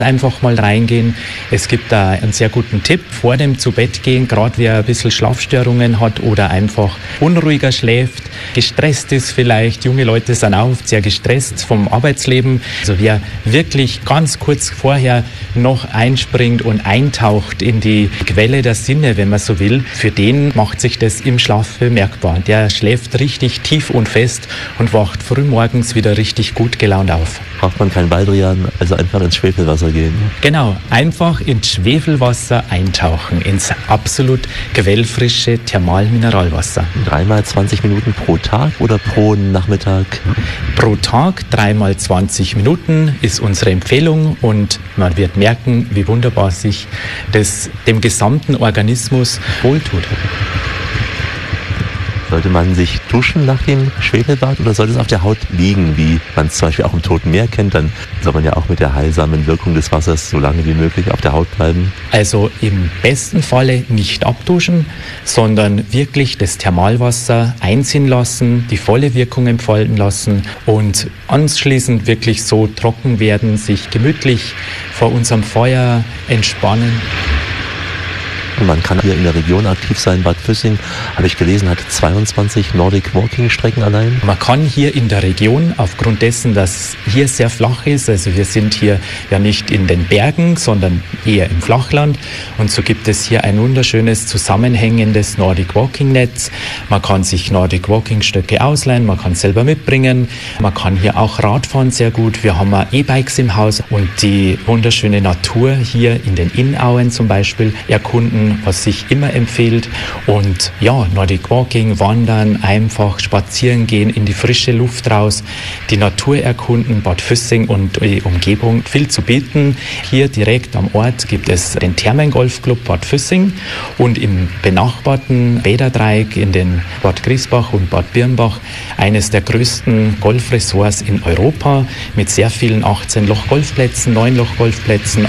Einfach mal reingehen. Es gibt da einen sehr guten Tipp vor dem Zubettgehen, gerade wer ein bisschen Schlafstörungen hat oder einfach unruhiger schläft, gestresst ist vielleicht. Junge Leute sind auch oft sehr gestresst vom Arbeitsleben. Also wer wirklich ganz kurz vorher noch einspringt und eintaucht in die Quelle der Sinne, wenn man so will, für den macht sich das im Schlaf bemerkbar. Der schläft richtig tief und fest und wacht frühmorgens wieder richtig gut gelaunt auf. Braucht man kein Baldrian, also einfach ins Schwefelwasser gehen. Genau, einfach ins Schwefelwasser eintauchen, ins absolut quellfrische Thermalmineralwasser. 3-mal 20 Minuten pro Tag oder pro Nachmittag? Pro Tag 3-mal 20 Minuten ist unsere Empfehlung und man wird merken, wie wunderbar sich das dem gesamten Organismus wohltut. Sollte man sich duschen nach dem Schwefelbad oder sollte es auf der Haut liegen, wie man es zum Beispiel auch im Toten Meer kennt? Dann soll man ja auch mit der heilsamen Wirkung des Wassers so lange wie möglich auf der Haut bleiben. Also im besten Falle nicht abduschen, sondern wirklich das Thermalwasser einziehen lassen, die volle Wirkung entfalten lassen und anschließend wirklich so trocken werden, sich gemütlich vor unserem Feuer entspannen. Man kann hier in der Region aktiv sein. Bad Füssing, habe ich gelesen, hat 22 Nordic Walking Strecken allein. Man kann hier in der Region, aufgrund dessen, dass hier sehr flach ist, also wir sind hier ja nicht in den Bergen, sondern eher im Flachland und so gibt es hier ein wunderschönes zusammenhängendes Nordic Walking Netz. Man kann sich Nordic Walking Stöcke ausleihen, man kann selber mitbringen. Man kann hier auch Radfahren sehr gut. Wir haben E-Bikes im Haus und die wunderschöne Natur hier in den Innauen zum Beispiel erkunden, was sich immer empfiehlt. Und ja, Nordic Walking, Wandern, einfach spazieren gehen, in die frische Luft raus, die Natur erkunden, Bad Füssing und die Umgebung viel zu bieten. Hier direkt am Ort gibt es den Thermengolfclub Bad Füssing und im benachbarten Bäderdreieck in den Bad Griesbach und Bad Birnbach eines der größten Golfresorts in Europa mit sehr vielen 18-Loch-Golfplätzen, 9-Loch-Golfplätzen.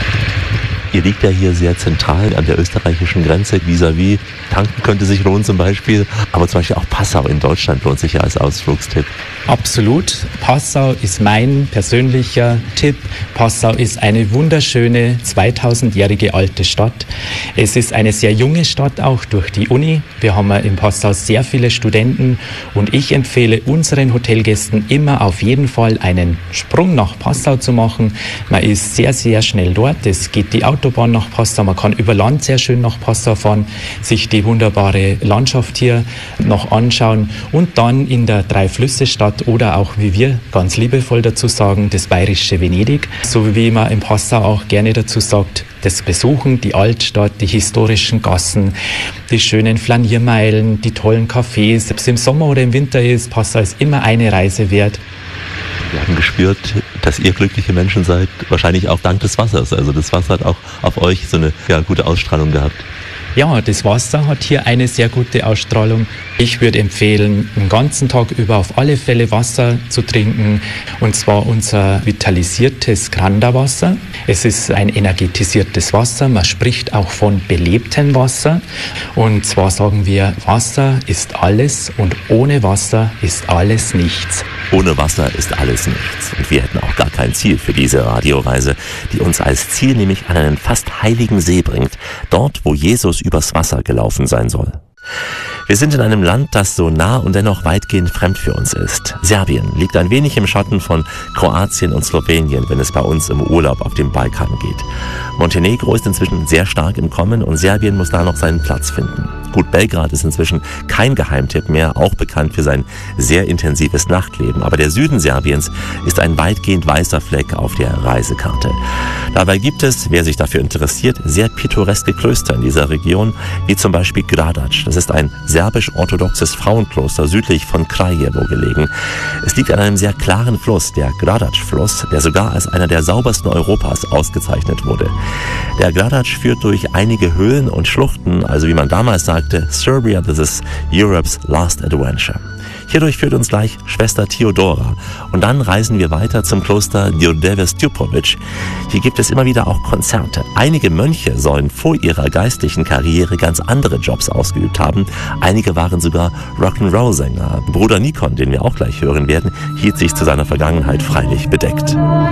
Ihr liegt ja hier sehr zentral an der österreichischen Grenze, vis-à-vis. Tanken könnte sich lohnen zum Beispiel, aber zum Beispiel auch Passau in Deutschland lohnt sich ja als Ausflugstipp. Absolut. Passau ist mein persönlicher Tipp. Passau ist eine wunderschöne 2000-jährige alte Stadt. Es ist eine sehr junge Stadt auch durch die Uni. Wir haben in Passau sehr viele Studenten und ich empfehle unseren Hotelgästen immer auf jeden Fall einen Sprung nach Passau zu machen. Man ist sehr, sehr schnell dort. Es geht die Autobahn nach Passau. Man kann über Land sehr schön nach Passau fahren, sich die wunderbare Landschaft hier noch anschauen und dann in der Drei-Flüsse-Stadt oder auch, wie wir ganz liebevoll dazu sagen, das bayerische Venedig, so wie man in Passau auch gerne dazu sagt, das Besuchen, die Altstadt, die historischen Gassen, die schönen Flaniermeilen, die tollen Cafés. Ob es im Sommer oder im Winter ist, Passau ist immer eine Reise wert. Wir haben gespürt, dass ihr glückliche Menschen seid, wahrscheinlich auch dank des Wassers. Also das Wasser hat auch auf euch so eine gute Ausstrahlung gehabt. Ja, das Wasser hat hier eine sehr gute Ausstrahlung. Ich würde empfehlen, den ganzen Tag über auf alle Fälle Wasser zu trinken. Und zwar unser vitalisiertes Granderwasser. Es ist ein energetisiertes Wasser. Man spricht auch von belebtem Wasser. Und zwar sagen wir, Wasser ist alles und ohne Wasser ist alles nichts. Ohne Wasser ist alles nichts. Und wir hätten auch gar kein Ziel für diese Radioreise, die uns als Ziel nämlich an einen fast heiligen See bringt. Dort, wo Jesus übers Wasser gelaufen sein soll. Wir sind in einem Land, das so nah und dennoch weitgehend fremd für uns ist. Serbien liegt ein wenig im Schatten von Kroatien und Slowenien, wenn es bei uns im Urlaub auf dem Balkan geht. Montenegro ist inzwischen sehr stark im Kommen und Serbien muss da noch seinen Platz finden. Gut, Belgrad ist inzwischen kein Geheimtipp mehr, auch bekannt für sein sehr intensives Nachtleben. Aber der Süden Serbiens ist ein weitgehend weißer Fleck auf der Reisekarte. Dabei gibt es, wer sich dafür interessiert, sehr pittoreske Klöster in dieser Region, wie zum Beispiel Gradac. Das ist ein serbisch-orthodoxes Frauenkloster südlich von Kraljevo gelegen. Es liegt an einem sehr klaren Fluss, der Gradac-Fluss, der sogar als einer der saubersten Europas ausgezeichnet wurde. Der Gradac führt durch einige Höhlen und Schluchten, also wie man damals sagte, Serbia, this is Europe's last adventure. Hierdurch führt uns gleich Schwester Theodora und dann reisen wir weiter zum Kloster Đurđevac Stupović. Hier gibt es immer wieder auch Konzerte. Einige Mönche sollen vor ihrer geistlichen Karriere ganz andere Jobs ausgeübt haben. Einige waren sogar Rock'n'Roll-Sänger. Bruder Nikon, den wir auch gleich hören werden, hielt sich zu seiner Vergangenheit freilich bedeckt.